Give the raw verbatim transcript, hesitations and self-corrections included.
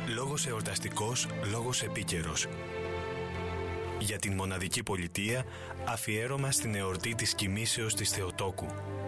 Λόγος εορταστικός, λόγος επίκαιρος. Για την μοναδική πολιτεία, αφιέρωμα στην εορτή της κοιμήσεως της Θεοτόκου.